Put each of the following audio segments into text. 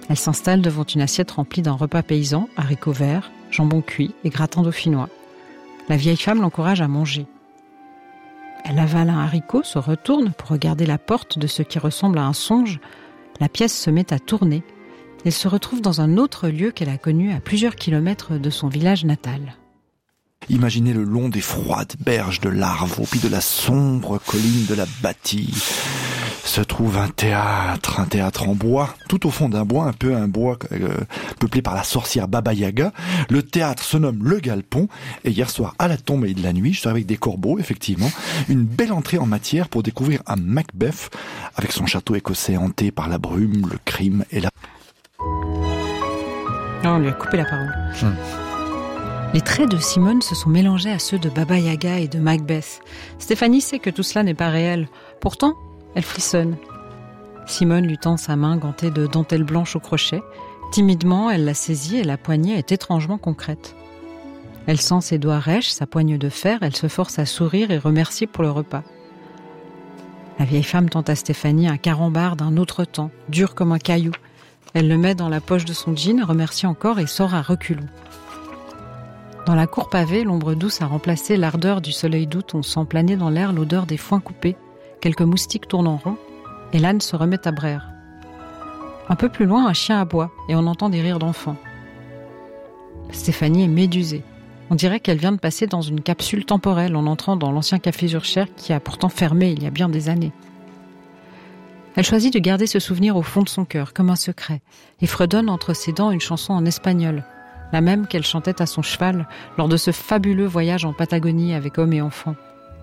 Elle s'installe devant une assiette remplie d'un repas paysan, haricots verts, jambon cuit et gratin dauphinois. La vieille femme l'encourage à manger. Elle avale un haricot, se retourne pour regarder la porte de ce qui ressemble à un songe. La pièce se met à tourner. Elle se retrouve dans un autre lieu qu'elle a connu à plusieurs kilomètres de son village natal. Imaginez le long des froides berges de l'Arve, au pied de la sombre colline de la Bâtie, se trouve un théâtre en bois, tout au fond d'un bois, un bois peuplé par la sorcière Baba Yaga. Le théâtre se nomme Le Galpon, et hier soir, à la tombée de la nuit, je suis avec des corbeaux, effectivement, une belle entrée en matière pour découvrir un Macbeth, avec son château écossais hanté par la brume, le crime et la... On lui a coupé la parole. Les traits de Simone se sont mélangés à ceux de Baba Yaga et de Macbeth. Stéphanie sait que tout cela n'est pas réel. Pourtant, elle frissonne. Simone lui tend sa main gantée de dentelle blanche au crochet. Timidement, elle la saisit et la poignée est étrangement concrète. Elle sent ses doigts rêches, sa poigne de fer, elle se force à sourire et remercier pour le repas. La vieille femme tend à Stéphanie un carambar d'un autre temps, dur comme un caillou. Elle le met dans la poche de son jean, remercie encore et sort à reculons. Dans la cour pavée, l'ombre douce a remplacé l'ardeur du soleil d'août. On sent planer dans l'air l'odeur des foins coupés. Quelques moustiques tournent en rond et l'âne se remet à braire. Un peu plus loin, un chien aboie et on entend des rires d'enfants. Stéphanie est médusée. On dirait qu'elle vient de passer dans une capsule temporelle en entrant dans l'ancien café Zurcher qui a pourtant fermé il y a bien des années. Elle choisit de garder ce souvenir au fond de son cœur, comme un secret, et fredonne entre ses dents une chanson en espagnol, la même qu'elle chantait à son cheval lors de ce fabuleux voyage en Patagonie avec hommes et enfants.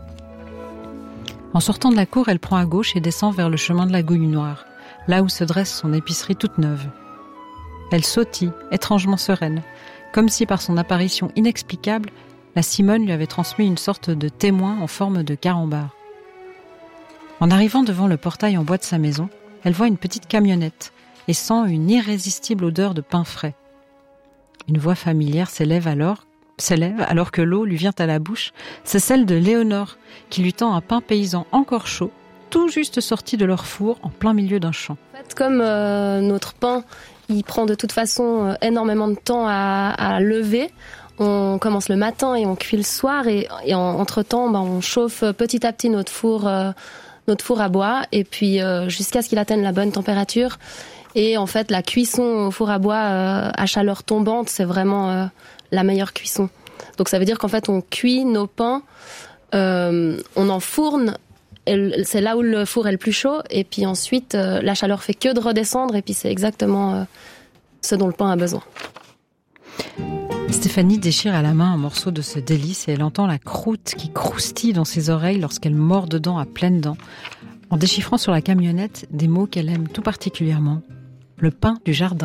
En sortant de la cour, elle prend à gauche et descend vers le chemin de la Gouille Noire, là où se dresse son épicerie toute neuve. Elle sautille, étrangement sereine, comme si par son apparition inexplicable, la Simone lui avait transmis une sorte de témoin en forme de carambar. En arrivant devant le portail en bois de sa maison, elle voit une petite camionnette et sent une irrésistible odeur de pain frais. Une voix familière s'élève alors que l'eau lui vient à la bouche. C'est celle de Léonore qui lui tend un pain paysan encore chaud, tout juste sorti de leur four en plein milieu d'un champ. En fait, comme notre pain, il prend de toute façon énormément de temps à lever. On commence le matin et on cuit le soir et entre-temps, on chauffe petit à petit notre four à bois et puis jusqu'à ce qu'il atteigne la bonne température. Et en fait, la cuisson au four à bois à chaleur tombante, c'est vraiment la meilleure cuisson. Donc ça veut dire qu'en fait, on cuit nos pains, on enfourne, c'est là où le four est le plus chaud, et puis ensuite, la chaleur fait que de redescendre, et puis c'est exactement ce dont le pain a besoin. Stéphanie déchire à la main un morceau de ce délice et elle entend la croûte qui croustille dans ses oreilles lorsqu'elle mord dedans à pleines dents, en déchiffrant sur la camionnette des mots qu'elle aime tout particulièrement. Le pain du jardin.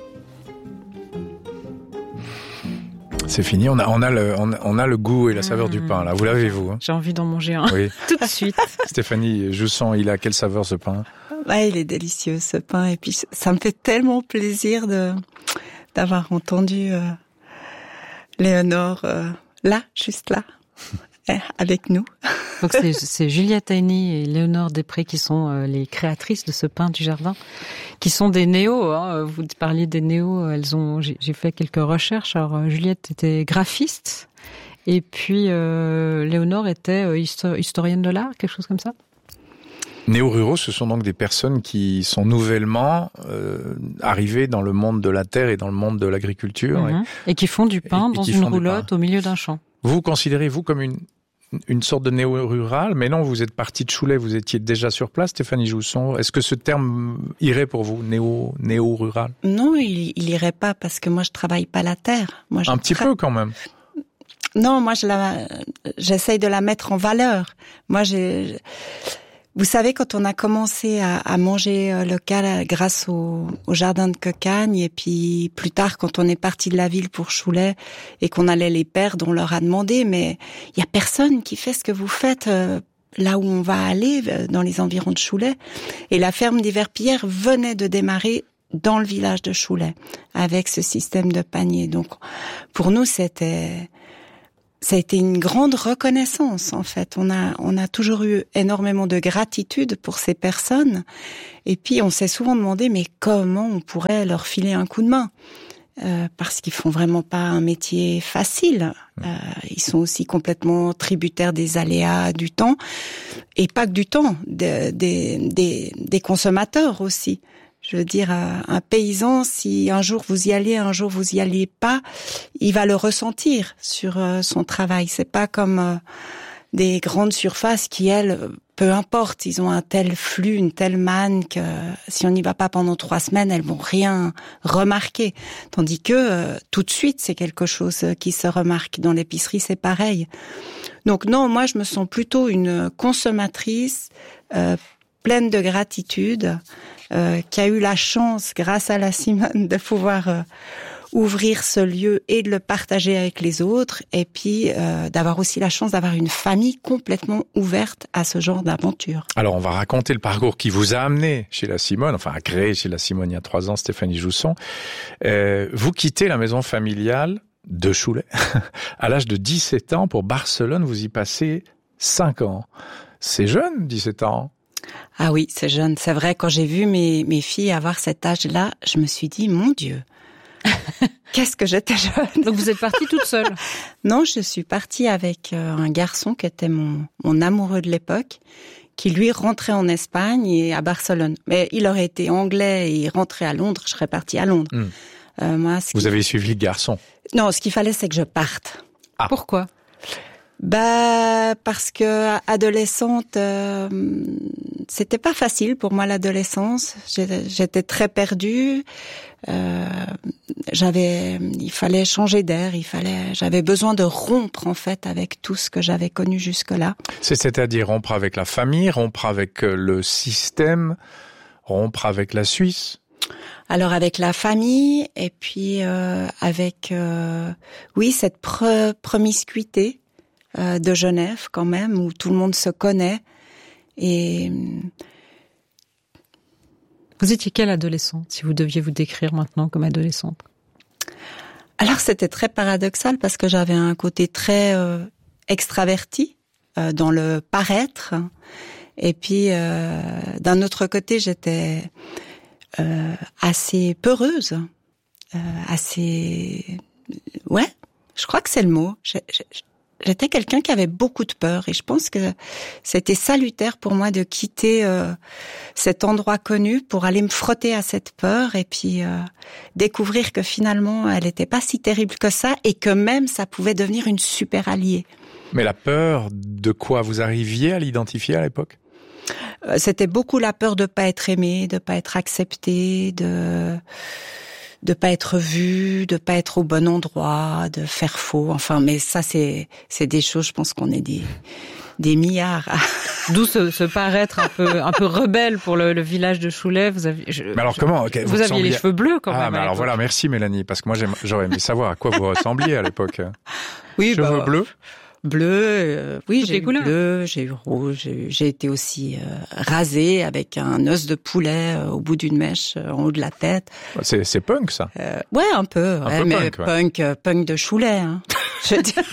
C'est fini, on a le goût et la saveur du pain, là. Vous l'avez, vous, hein? J'ai envie d'en manger un, oui. Tout de suite. Stéphanie, je sens, il a quelle saveur, ce pain? Ouais, il est délicieux, ce pain. Et puis, ça me fait tellement plaisir d'avoir entendu Léonore là, juste là, avec nous. Donc c'est Juliette Haynie et Léonore Després qui sont les créatrices de ce pain du jardin, qui sont des néos. Hein. Vous parliez des néos, j'ai fait quelques recherches. Alors Juliette était graphiste et puis Léonore était historienne de l'art, quelque chose comme ça. Néo-ruraux, ce sont donc des personnes qui sont nouvellement arrivées dans le monde de la terre et dans le monde de l'agriculture. Et qui font du pain dans une roulotte au milieu d'un champ. Vous considérez-vous comme une sorte de néo-rural? Mais non, vous êtes parti de Choulais, vous étiez déjà sur place, Stéphanie Jousson. Est-ce que ce terme irait pour vous, néo-rural? Non, il irait pas, parce que moi, je travaille pas la terre. Moi, un petit peu, quand même. Non, moi, j'essaye de la mettre en valeur. Moi, vous savez, quand on a commencé à manger local grâce au jardin de Cocagne, et puis plus tard, quand on est parti de la ville pour Choulais et qu'on allait les perdre, on leur a demandé, mais il y a personne qui fait ce que vous faites là où on va aller, dans les environs de Choulais. Et la ferme des Verpillières venait de démarrer dans le village de Choulais avec ce système de panier. Donc, pour nous, c'était ça a été une grande reconnaissance, en fait. On a toujours eu énormément de gratitude pour ces personnes. Et puis, on s'est souvent demandé, mais comment on pourrait leur filer un coup de main? Parce qu'ils font vraiment pas un métier facile. Ils sont aussi complètement tributaires des aléas du temps. Et pas que du temps, des consommateurs aussi. Je veux dire, un paysan, si un jour vous y allez, un jour vous y allez pas, il va le ressentir sur son travail. C'est pas comme des grandes surfaces qui, elles, peu importe, ils ont un tel flux, une telle manne que si on n'y va pas pendant 3 semaines, elles vont rien remarquer. Tandis que tout de suite, c'est quelque chose qui se remarque. Dans l'épicerie, c'est pareil. Donc non, moi, je me sens plutôt une consommatrice pleine de gratitude, qui a eu la chance, grâce à la Simone, de pouvoir ouvrir ce lieu et de le partager avec les autres, et puis d'avoir aussi la chance d'avoir une famille complètement ouverte à ce genre d'aventure. Alors, on va raconter le parcours qui vous a amené chez la Simone, enfin à créer chez la Simone il y a 3 ans, Stéphanie Jousson. Vous quittez la maison familiale de Chouley à l'âge de 17 ans pour Barcelone. Vous y passez 5 ans. C'est jeune, 17 ans. Ah oui, c'est jeune. C'est vrai, quand j'ai vu mes filles avoir cet âge-là, je me suis dit, mon Dieu, qu'est-ce que j'étais jeune. Donc vous êtes partie toute seule? Non, je suis partie avec un garçon qui était mon amoureux de l'époque, qui lui rentrait en Espagne et à Barcelone. Mais il aurait été anglais et il rentrait à Londres, je serais partie à Londres. Vous avez suivi le garçon? Non, ce qu'il fallait, c'est que je parte. Ah. Pourquoi? Parce que adolescente, c'était pas facile pour moi l'adolescence. J'étais très perdue. Il fallait changer d'air. J'avais besoin de rompre en fait avec tout ce que j'avais connu jusque-là. C'est-à-dire rompre avec la famille, rompre avec le système, rompre avec la Suisse. Alors avec la famille et puis avec cette promiscuité de Genève quand même, où tout le monde se connaît. Et vous étiez quelle adolescente, si vous deviez vous décrire maintenant comme adolescente? Alors c'était très paradoxal parce que j'avais un côté très extraverti dans le paraître, et puis d'un autre côté j'étais assez peureuse, je crois que c'est le mot. J'étais quelqu'un qui avait beaucoup de peur, et je pense que c'était salutaire pour moi de quitter cet endroit connu pour aller me frotter à cette peur et puis découvrir que finalement elle n'était pas si terrible que ça, et que même ça pouvait devenir une super alliée. Mais la peur de quoi? Vous arriviez à l'identifier à l'époque? C'était beaucoup la peur de pas être aimée, de pas être acceptée, de pas être vue, de pas être au bon endroit, de faire faux. Enfin, mais ça, c'est des choses, je pense qu'on est des milliards. D'où ce paraître un peu rebelle pour le village de Chouley. Mais alors comment? Vous aviez les cheveux bleus quand même. Ah, mais alors voilà, merci Mélanie, parce que moi j'aurais aimé savoir à quoi vous ressembliez à l'époque. Oui, cheveux bleus? Bleu, oui, toutes j'ai eu bleu, j'ai eu rouge, j'ai été aussi rasée avec un os de poulet au bout d'une mèche en haut de la tête. C'est punk ça. Ouais, un peu, mais punk de Chouley, hein. Je veux dire.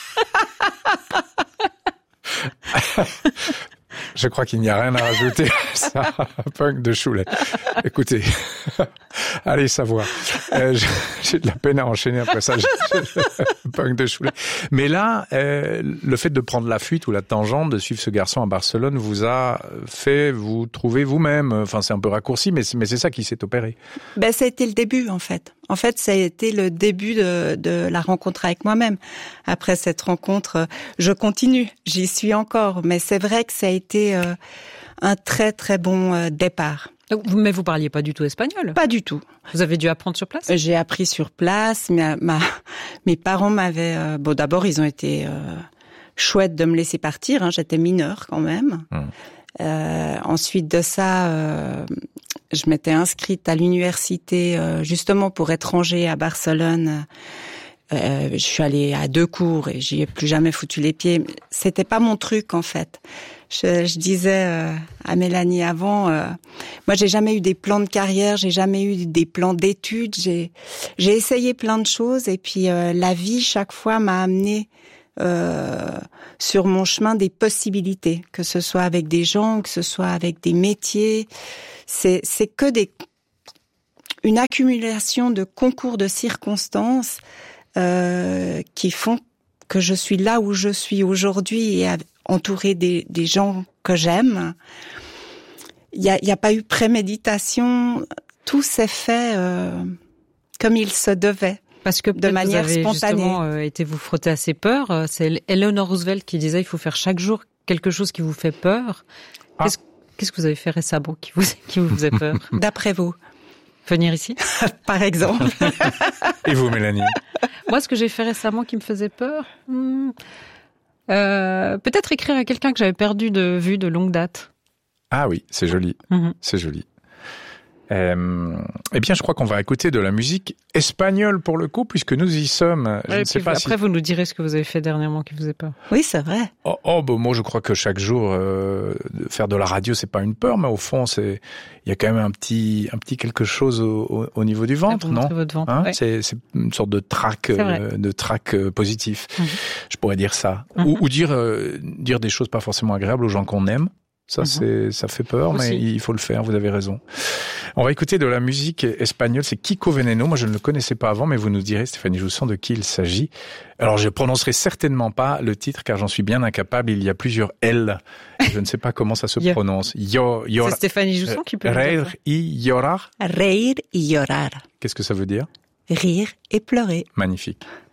Je crois qu'il n'y a rien à rajouter à ça. Punk de Chouley. Écoutez, allez savoir. J'ai de la peine à enchaîner après ça. Punk de Chouley. Mais là, le fait de prendre la fuite ou la tangente, de suivre ce garçon à Barcelone, vous a fait vous trouver vous-même. Enfin, c'est un peu raccourci, mais c'est ça qui s'est opéré. Ça a été le début, en fait. En fait, ça a été le début de la rencontre avec moi-même. Après cette rencontre, je continue. J'y suis encore. Mais c'est vrai que ça a été un très, très bon départ. Mais vous parliez pas du tout espagnol? Pas du tout. Vous avez dû apprendre sur place? J'ai appris sur place. Mes parents m'avaient... d'abord, ils ont été chouettes de me laisser partir. Hein. J'étais mineure quand même. Ensuite de ça, je m'étais inscrite à l'université justement pour étrangers à Barcelone. Je suis allée à 2 cours et j'y ai plus jamais foutu les pieds. C'était pas mon truc en fait. Je disais à Mélanie avant, moi j'ai jamais eu des plans de carrière, j'ai jamais eu des plans d'études. J'ai essayé plein de choses et puis la vie chaque fois m'a amené sur mon chemin des possibilités, que ce soit avec des gens, que ce soit avec des métiers. C'est que une accumulation de concours de circonstances qui font que je suis là où je suis aujourd'hui et entourée des gens que j'aime. Il y a pas eu préméditation, tout s'est fait comme il se devait. Parce que de manière vous avez spontanée. Justement, été vous frotter à ces peurs. C'est Eleanor Roosevelt qui disait il faut faire chaque jour quelque chose qui vous fait peur. Qu'est-ce que vous avez fait récemment qui vous faisait peur? D'après vous? Venir ici? Par exemple. Et vous, Mélanie? Moi, ce que j'ai fait récemment qui me faisait peur, peut-être écrire à quelqu'un que j'avais perdu de vue de longue date. Ah oui, c'est joli. C'est joli. Eh bien, je crois qu'on va écouter de la musique espagnole pour le coup, puisque nous y sommes. Je ne sais pas après, vous nous direz ce que vous avez fait dernièrement qui vous faisait peur. Oui, c'est vrai. Moi, je crois que chaque jour, faire de la radio, c'est pas une peur, mais au fond, il y a quand même un petit quelque chose au niveau du ventre, non? Votre ventre, ouais. C'est une sorte de trac, positif. Je pourrais dire ça. Ou dire des choses pas forcément agréables aux gens qu'on aime. Ça, ça fait peur, mais il faut le faire, vous avez raison. On va écouter de la musique espagnole, c'est Kiko Veneno. Moi, je ne le connaissais pas avant, mais vous nous direz, Stéphanie Joussan, de qui il s'agit. Alors, je prononcerai certainement pas le titre, car j'en suis bien incapable. Il y a plusieurs L. Je ne sais pas comment ça se prononce. C'est Stéphanie Joussan qui peut le dire. Reír y llorar. Reír y llorar. Qu'est-ce que ça veut dire? Rire et pleurer. Magnifique.